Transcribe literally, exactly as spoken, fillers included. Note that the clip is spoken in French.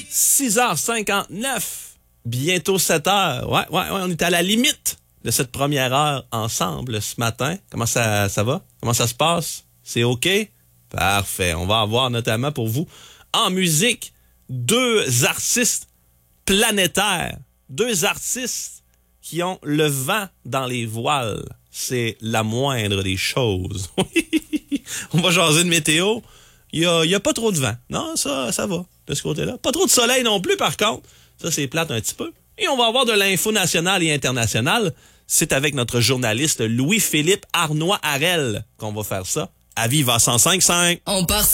six heures cinquante-neuf. Bientôt sept heures. Ouais, ouais, ouais, on est à la limite de cette première heure ensemble ce matin. Comment ça, ça va? Comment ça se passe? C'est OK? Parfait. On va avoir notamment pour vous, en musique, deux artistes planétaires. Deux artistes qui ont le vent dans les voiles. C'est la moindre des choses. On va jaser de météo. Il y a, il y a pas trop de vent. Non, ça, ça va de ce côté-là. Pas trop de soleil non plus, par contre. Ça, c'est plate un petit peu. Et on va avoir de l'info nationale et internationale. C'est avec notre journaliste Louis-Philippe Arnois-Harel qu'on va faire ça. À Viva cent cinq virgule cinq. On part